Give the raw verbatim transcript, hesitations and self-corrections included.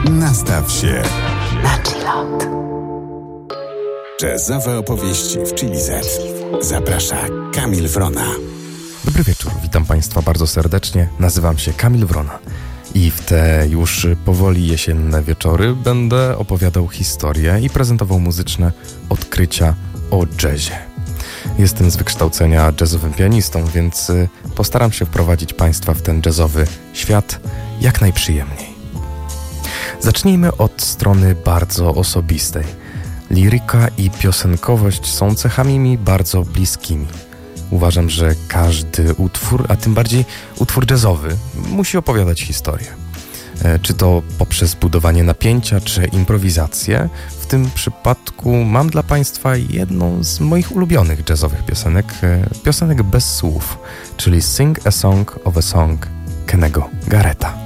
Nastaw się na chillot. Jazzowe opowieści w Chili Z. Zaprasza Kamil Wrona. Dobry wieczór, witam Państwa bardzo serdecznie. Nazywam się Kamil Wrona i w te już powoli jesienne wieczory będę opowiadał historie i prezentował muzyczne odkrycia o jazzie. Jestem z wykształcenia jazzowym pianistą, więc postaram się wprowadzić Państwa w ten jazzowy świat jak najprzyjemniej. Zacznijmy od strony bardzo osobistej. Liryka i piosenkowość są cechami mi bardzo bliskimi. Uważam, że każdy utwór, a tym bardziej utwór jazzowy, musi opowiadać historię. Czy to poprzez budowanie napięcia, czy improwizację. W tym przypadku mam dla Państwa jedną z moich ulubionych jazzowych piosenek, piosenek bez słów, czyli Sing a Song of a Song Kennego Garretta.